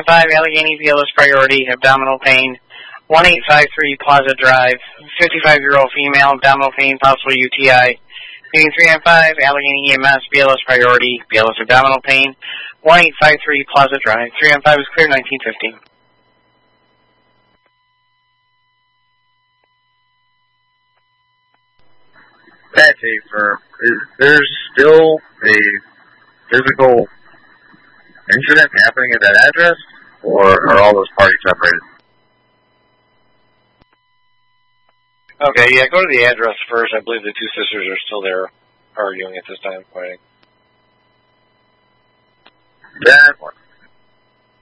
Allegheny BLS priority, abdominal pain. 1853 Plaza Drive, 55-year-old female, abdominal pain, possible UTI. Meeting 395, Allegheny EMS, BLS priority, BLS abdominal pain. 1853 Plaza Drive, 395 is clear, 1915. Pat Schaefer, is there still a physical incident happening at that address, or are all those parties separated? Okay, yeah, go to the address first. I believe the two sisters are still there arguing at this time, fighting. That one.